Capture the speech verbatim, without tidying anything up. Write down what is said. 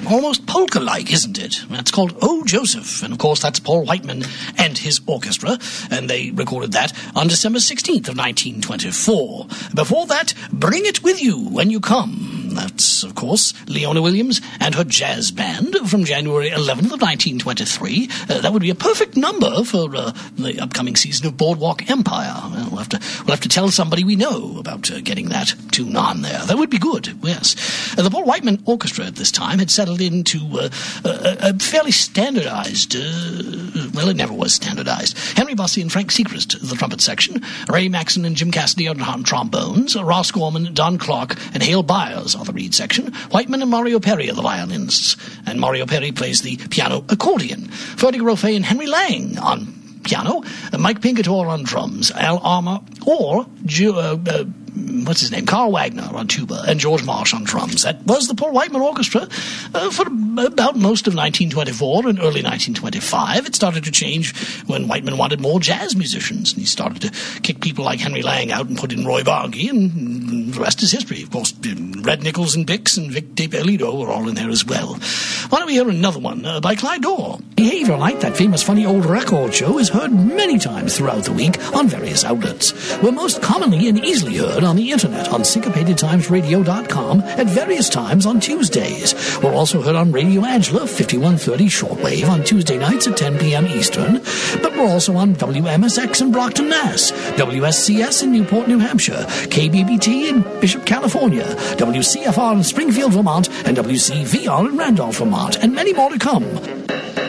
almost polka-like, isn't it? That's called Oh, Joseph. And, of course, that's Paul Whiteman and his orchestra. And they recorded that on December sixteenth of nineteen twenty-four. Before that, Bring It With You When You Come. That's, of course, Leona Williams and her jazz band from January eleventh of nineteen twenty-three. Uh, that would be a perfect number for uh, the upcoming season of Boardwalk Empire. Uh, we'll have to we'll have to tell somebody we know about uh, getting that tune on there. That would be good, yes. Uh, the Paul Whiteman Orchestra at this time had settled into uh, a, a fairly standardized, uh, well, it never was standardized. Henry Bussey and Frank Seacrest, the trumpet section. Ray Maxson and Jim Cassidy on trombones. Uh, Ross Gorman, Don Clark, and Hale Byers are the reed section. Whiteman and Mario Perry are the violinists. And Mario Perry plays the piano accordion. Ferdy Grofé and Henry Lang on piano, Mike Pingatore on drums, Al Armour, or uh, uh, what's his name, Carl Wagner on tuba, and George Marsh on drums. That was the Paul Whiteman Orchestra uh, for about most of nineteen twenty-four and early nineteen twenty-five. It started to change when Whiteman wanted more jazz musicians, and he started to kick people like Henry Lang out and put in Roy Bargy, and the rest is history. Of course, Red Nichols and Bix and Vic DePellido were all in there as well. Why don't we hear another one uh, by Clyde Dorr? Behavior Like, that famous funny old record show, is heard many times throughout the week on various outlets. We're most commonly and easily heard on the internet on syncopated times radio dot com at various times on Tuesdays. We're also heard on Radio Angela, fifty-one thirty shortwave on Tuesday nights at ten p.m. Eastern, but we're also on W M S X in Brockton, Mass, W S C S in Newport, New Hampshire, K B B T in Bishop, California, W C F R in Springfield, Vermont, and W C V R in Randolph, Vermont, and many more to come.